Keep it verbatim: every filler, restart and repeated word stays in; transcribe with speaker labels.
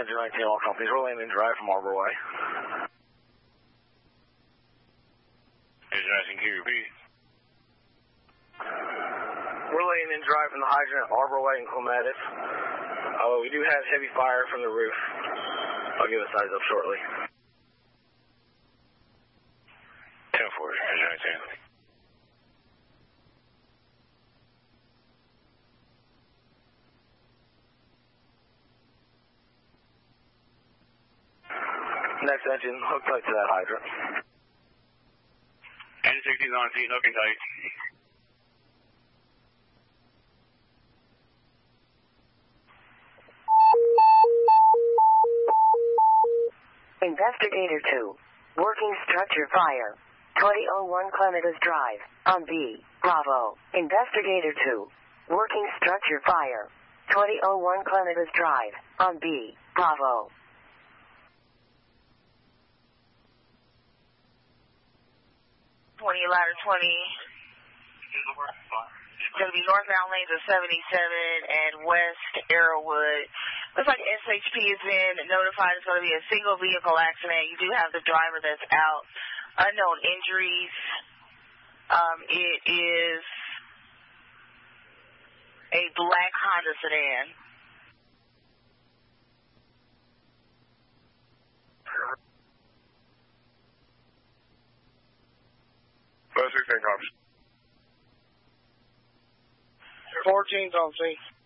Speaker 1: Engine nineteen, all companies. We're landing drive from Arbor Way.
Speaker 2: Engine nineteen, can you repeat?
Speaker 1: We're laying in drive from the hydrant, Arbor Way and Clematis. Oh, we do have heavy fire from the roof. I'll give a size up shortly.
Speaker 2: ten four, Engine nineteen.
Speaker 1: Next engine, hook tight to that hydrant.
Speaker 2: Engine sixteen on seat, hooking tight.
Speaker 3: Investigator two, working structure fire. twenty oh one Clematis Drive, on B, Bravo. Investigator two, working structure fire. twenty oh one Clematis Drive, on B, Bravo.
Speaker 4: twenty, ladder twenty. Going to be northbound lanes of seventy-seven and West Arrowwood. Looks like S H P has been notified it's going to be a single vehicle accident. You do have the driver that's out. Unknown injuries. Um, it is a black Honda sedan.
Speaker 2: Bus sixteen cops.
Speaker 1: fourteen's on scene.